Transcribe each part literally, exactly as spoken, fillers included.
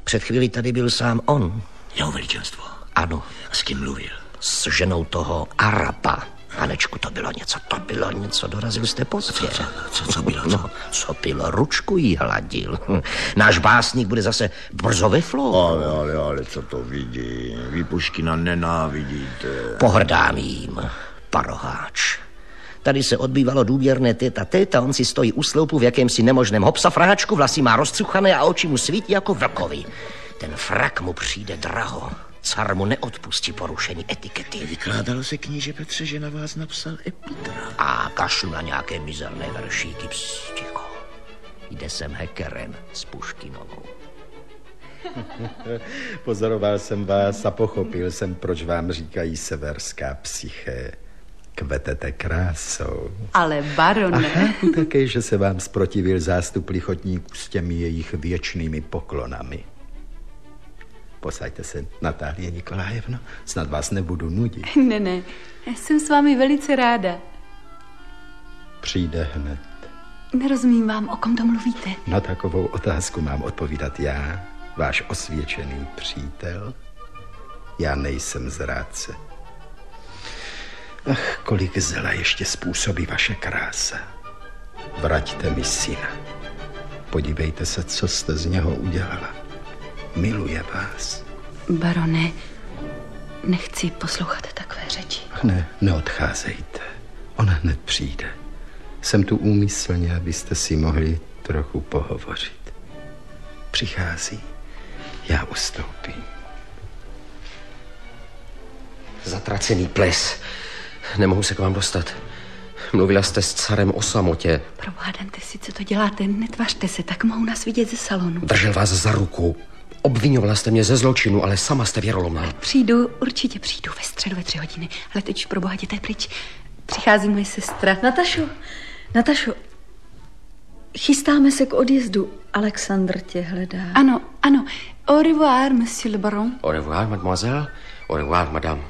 Před chvíli tady byl sám on. Jeho veličenstvo? Ano. A s kým mluvil? S ženou toho Araba. Panečku, to bylo něco, to bylo něco, dorazil jste pozdě. Co, co, co, co bylo? Co? No, co bylo, ručku jí hladil. Náš básník bude zase brzo ve flow. Ale, ale, ale, co to vidí? Vy Puškina nenávidíte. Pohrdám jím, paroháč. Tady se odbývalo důvěrné téta téta, on si stojí u sloupu v jakémsi nemožném hopsafráčku, vlasy má rozcuchané a oči mu svítí jako vlkovi. Ten frak mu přijde draho. Car mu neodpustí porušení etikety. Vykládalo se, kníže Petře, že na vás napsal epitra. A kašlu na nějaké mizerné veršíky. Pst, ticho. Jde sem Heckeren s Puškinovou. Pozoroval jsem vás a pochopil jsem, proč vám říkají severská psyché. Kvetete krásou. Ale barone. A chápu také, že se vám zprotivil zástup lichotníků s těmi jejich věčnými poklonami. Posaďte se, Natálie Nikolájevno, snad vás nebudu nudit. Ne, ne, jsem s vámi velice ráda. Přijde hned. Nerozumím vám, o kom to mluvíte. Na takovou otázku mám odpovídat já, váš osvědčený přítel. Já nejsem zrádce. Ach, kolik zla ještě způsobí vaše krása. Vraťte mi syna. Podívejte se, co jste z něho udělala. Miluje vás. Barone, nechci poslouchat takové řeči. Ne, neodcházejte. Ona hned přijde. Jsem tu úmyslně, abyste si mohli trochu pohovořit. Přichází. Já ustoupím. Zatracený ples. Nemohu se k vám dostat. Mluvila jste s carem o samotě. Probádante si, co to děláte. Netvařte se, tak mohu nás vidět ze salonu. Držel vás za ruku. Obvinovala jste mě ze zločinu, ale sama jste věrolomná. Přijdu, určitě přijdu ve středu ve tři hodiny. Ale teď už pro boha jděte pryč. Přichází moje sestra. Natašo, Natašo, chystáme se k odjezdu. Alexandr tě hledá. Ano, ano. Au revoir, monsieur le baron. Au revoir, mademoiselle. Au revoir, madame.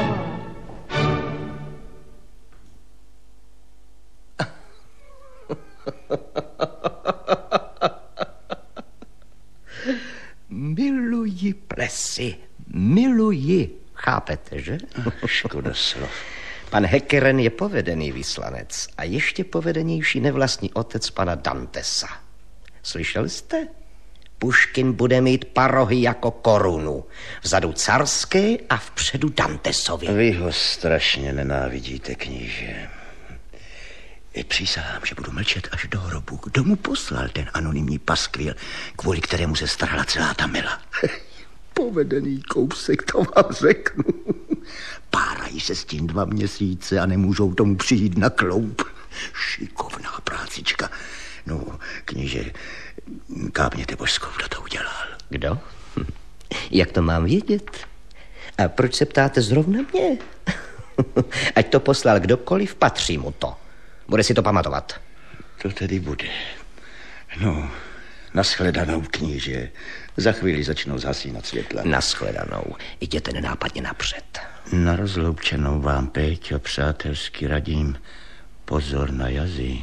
Miluji plesy, miluji. Chápete, že? Škoda slov. Pan Heckeren je povedený vyslanec a ještě povedenější nevlastní otec pana Dantesa. Slyšel jste? Puškin bude mít parohy jako korunu. Vzadu carské a vpředu Dantesovi. Vy ho strašně nenávidíte, kníže. I přísahám, že budu mlčet až do hrobu. Kdo mu poslal ten anonymní paskvil, kvůli kterému se starala celá ta mila? Povedený kousek, to vám řeknu. Párají se s tím dva měsíce a nemůžou tomu přijít na kloup. Šikovná prácička. No, kníže, kápněte božskou, kdo to udělal. Kdo? Jak to mám vědět? A proč se ptáte zrovna mě? Ať to poslal kdokoliv, patří mu to. Bude si to pamatovat. To tedy bude. No, nashledanou, kníže. Za chvíli začnou zhasínat světla. Nashledanou. Jděte nenápadně napřed. Na rozloučenou vám, Péťo, přátelsky radím. Pozor na jazyk.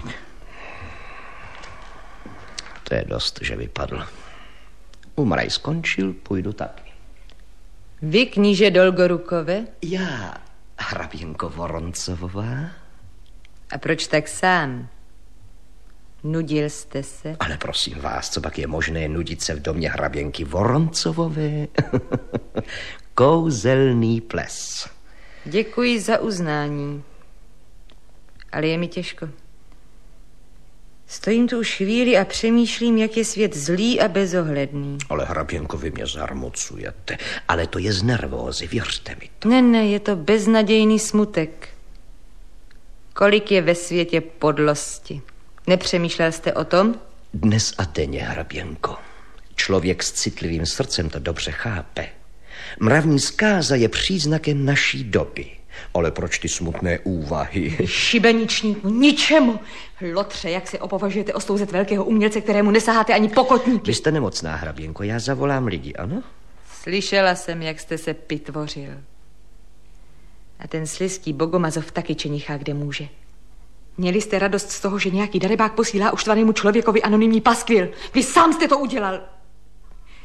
To je dost, že vypadl. Umraj skončil, půjdu taky. Vy, kníže Dolgorukové? Já, hraběnko Voroncovová. A proč tak sám? Nudil jste se? Ale prosím vás, co pak je možné nudit se v domě hraběnky Voroncovové? Kouzelný ples. Děkuji za uznání. Ale je mi těžko. Stojím tu už chvíli a přemýšlím, jak je svět zlý a bezohledný. Ale hraběnko, vy mě zarmocujete. Ale to je z nervózy, věřte mi to. Ne, ne, je to beznadějný smutek. Kolik je ve světě podlosti. Nepřemýšlel jste o tom? Dnes a denně, hraběnko. Člověk s citlivým srdcem to dobře chápe. Mravní zkáza je příznakem naší doby. Ale proč ty smutné úvahy? Šibeničníku, ničemu. Lotře, jak se opovažujete ostouzet velkého umělce, kterému nesaháte ani pokotníky. Vy jste nemocná, hraběnko, já zavolám lidi, ano? Slyšela jsem, jak jste se pitvořil. A ten slizký Bogomazov taky čenichá, kde může. Měli jste radost z toho, že nějaký darebák posílá uštvanému člověkovi anonymní paskvil. Vy sám jste to udělal.